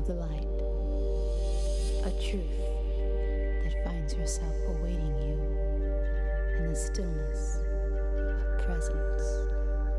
of the light, a truth that finds yourself awaiting you in the stillness of presence.